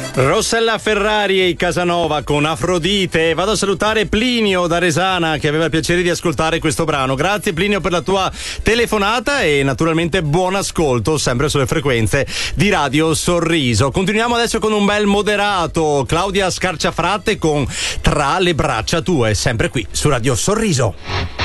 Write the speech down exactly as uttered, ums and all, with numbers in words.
Rossella Ferrari e Casanova con Afrodite. Vado a salutare Plinio da Resana che aveva il piacere di ascoltare questo brano. Grazie Plinio per la tua telefonata e naturalmente buon ascolto sempre sulle frequenze di Radio Sorriso. Continuiamo adesso con un bel moderato, Claudia Scarciafratte con Tra le braccia tue, sempre qui su Radio Sorriso.